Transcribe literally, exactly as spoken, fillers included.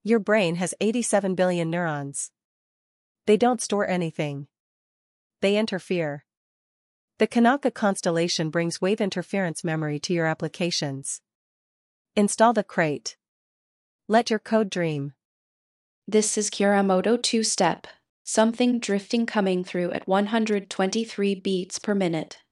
Your brain has eighty-seven billion neurons. They don't store anything. They interfere. The Kanaka constellation brings wave interference memory to your applications. Install the crate. Let your code dream. This is Kuramoto two-step. Something drifting coming through at one hundred twenty-three beats per minute.